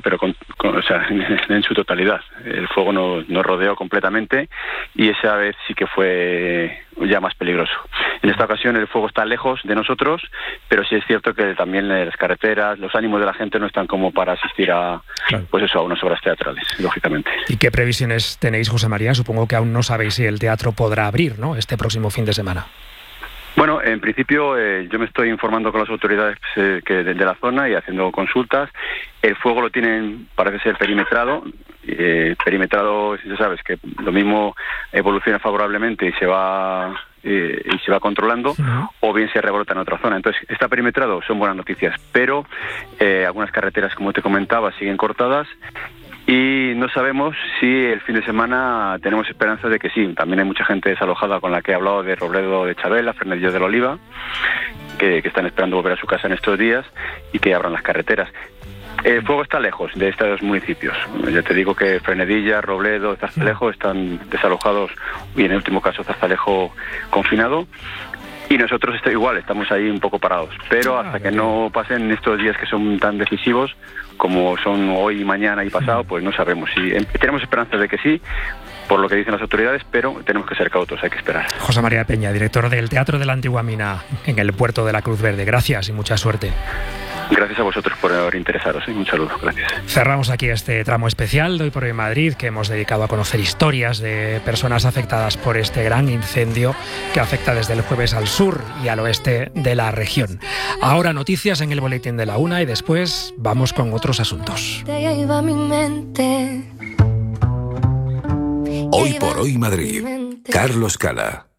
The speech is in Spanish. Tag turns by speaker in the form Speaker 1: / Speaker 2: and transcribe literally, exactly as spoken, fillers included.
Speaker 1: pero con, con, o sea, en, en su totalidad. El fuego nos, nos rodeó completamente y esa vez sí que fue ya más peligroso. En esta ocasión el fuego está lejos de nosotros, pero sí es cierto que también las carreteras, los ánimos de la gente no están como para asistir a, claro. pues eso, a unas obras teatrales, lógicamente.
Speaker 2: ¿Y qué previsiones tenéis, José María? Supongo que aún no sabéis si el teatro podrá abrir, ¿no?, este próximo fin de semana.
Speaker 1: Bueno, en principio eh, yo me estoy informando con las autoridades eh, que de, de la zona y haciendo consultas. El fuego lo tienen, parece ser, perimetrado. Eh, perimetrado, ya sabes, que lo mismo evoluciona favorablemente y se va eh, y se va controlando, sí, o bien se rebrota en otra zona. Entonces, está perimetrado, son buenas noticias, pero eh, algunas carreteras, como te comentaba, siguen cortadas. Y no sabemos si el fin de semana tenemos esperanza de que sí. También hay mucha gente desalojada con la que he hablado de Robledo de Chabela, Fernedillo de la Oliva, que, que están esperando volver a su casa en estos días y que abran las carreteras. El fuego está lejos de estos dos municipios. Ya te digo que Frenedilla, Robledo, Zarzalejo están desalojados y en el último caso Zarzalejo confinado. Y nosotros está igual, estamos ahí un poco parados. Pero hasta que no pasen estos días que son tan decisivos, como son hoy, mañana y pasado, pues no sabemos. Si tenemos esperanza de que sí, por lo que dicen las autoridades, pero tenemos que ser cautos, hay que esperar.
Speaker 2: José María Peña, director del Teatro de la Antigua Mina en el puerto de la Cruz Verde. Gracias y mucha suerte.
Speaker 1: Gracias a vosotros por interesaros, ¿eh? Un saludo, gracias.
Speaker 2: Cerramos aquí este tramo especial de Hoy por Hoy Madrid, que hemos dedicado a conocer historias de personas afectadas por este gran incendio que afecta desde el jueves al sur y al oeste de la región. Ahora noticias en el boletín de la una y después vamos con otros asuntos.
Speaker 3: Hoy por Hoy Madrid. Carlos Cala.